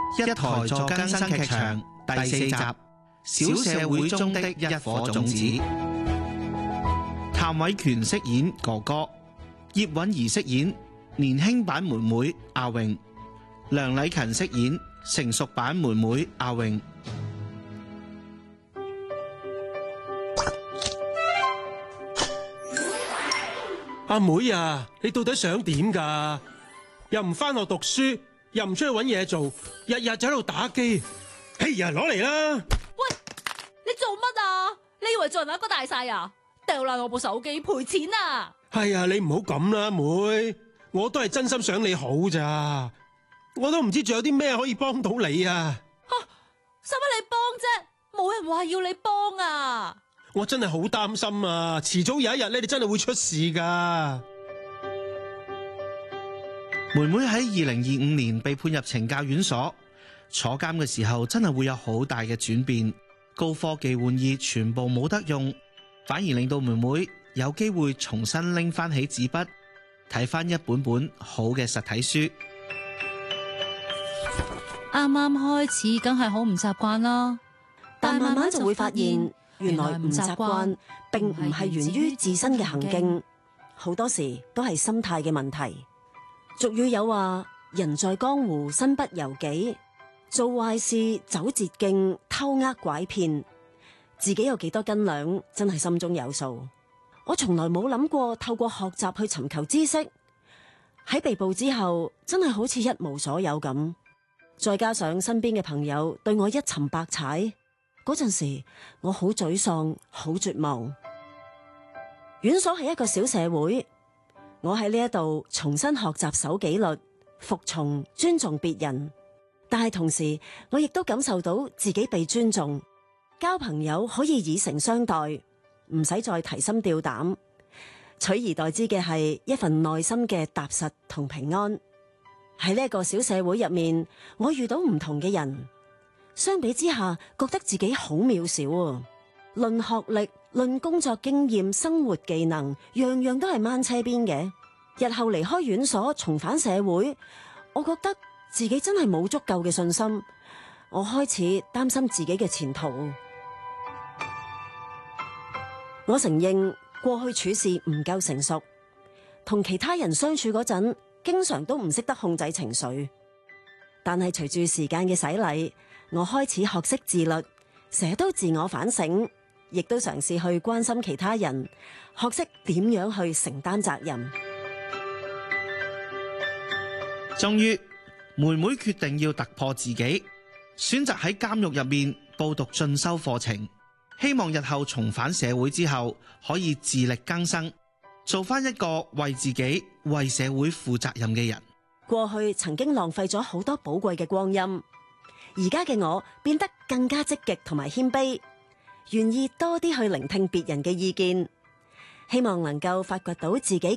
一台助更新劇場第4集《小社會中的一顆種子》。譚偉權飾演哥哥，葉韻儀飾演年輕版妹妹阿穎，梁禮勤飾演成熟版妹妹阿穎。 阿妹啊，你到底想點㗎？又唔返學讀書，又唔出去搵嘢做，日日就喺度打機。哎呀，攞嚟啦！ 喂，你做乜啊？你以為做人一個大晒啊？掉爛我部手機賠錢啊！ 係啊，你唔好咁啦，妹，我都係真心想你好咋，我都唔知仲有啲咩可以幫到你啊！ 使乜你幫啫？冇人話要你幫啊！ 我真係好擔心啊！遲早有一日你哋真係會出事噶。 妹妹喺2025年被判入懲教院所，坐監嘅時候真係會有好大嘅轉變，高科技玩意全部冇得用，反而令到妹妹有機會重新拎翻起紙筆，睇翻一本本好嘅實體書。 啱啱開始梗係好唔習慣啦， 但慢慢就會發現，原來唔習慣並唔係源於自身嘅行徑，好多時都係心態嘅問題。俗語有話：人在江湖身不由己，做壞事走捷徑，偷呃拐騙，自己有幾多斤兩，真係心中有數。我從來冇諗過透過學習去尋求知識，喺被捕之後，真係好似一無所有咁。再加上身邊嘅朋友對我一沉百踩，嗰陣時我好沮喪，好絕望。院所係一個小社會，我喺呢一度重新學習守紀律、服從、尊重別人，但係同時我亦都感受到自己被尊重，交朋友可以以誠相待，唔使再提心吊膽，取而代之嘅係一份內心嘅踏實同平安。喺呢一個小社會入面，我遇到唔同嘅人，相比之下覺得自己好渺小啊！論學歷、論工作經驗、生活技能，樣樣都係掹車邊嘅。日後離開院所，重返社會，我覺得自己真係冇足夠嘅信心。我開始擔心自己嘅前途。我承認過去處事唔夠成熟，同其他人相處嗰陣，經常都唔識得控制情緒。但係隨住時間嘅洗禮，我開始學識自律，成日都自我反省，亦都嘗試去關心其他人，學識點樣去承擔責任。 終於，妹妹決定要突破自己，選擇喺監獄入面報讀進修課程，希望日後重返社會之後可以自力更生，做返一個為自己、為社會負責任嘅人。 過去曾經浪費咗好多寶貴嘅光陰，而家嘅我變得更加積極同埋謙卑，願意多啲去聆聽別人嘅意見，希望能夠發掘到自己